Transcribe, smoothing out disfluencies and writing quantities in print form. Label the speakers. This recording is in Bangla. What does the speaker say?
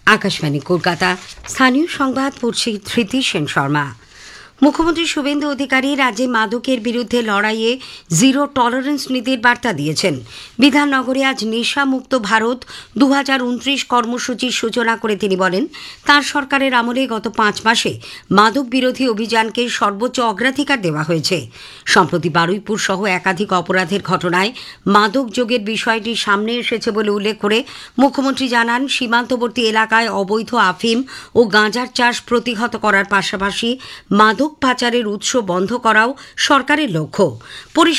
Speaker 1: আকাশবাণী কলকাতা। স্থানীয় সংবাদ পড়ছি ধৃতি সেন শর্মা। মুখ্যমন্ত্রী শুভেন্দু অধিকারী রাজ্যে মাদকের বিরুদ্ধে লড়াইয়ে জিরো টলারেন্স নীতির বার্তা দিয়েছেন। বিধাননগরে আজ নেশামুক্ত ভারত 2029 কর্মসূচির সূচনা করে তিনি বলেন, তাঁর সরকারের আমলে গত 5 মাসে মাদক বিরোধী অভিযানকে সর্বোচ্চ অগ্রাধিকার দেওয়া হয়েছে। সম্প্রতি বারুইপুর সহ একাধিক অপরাধের ঘটনায় মাদক যোগের বিষয়টি সামনে এসেছে বলে উল্লেখ করে মুখ্যমন্ত্রী জানান, সীমান্তবর্তী এলাকায় অবৈধ আফিম ও গাঁজার চাষ প্রতিহত করার পাশাপাশি মাদক পাচারের উৎস বন্ধ করাও সরকারের লক্ষ্য।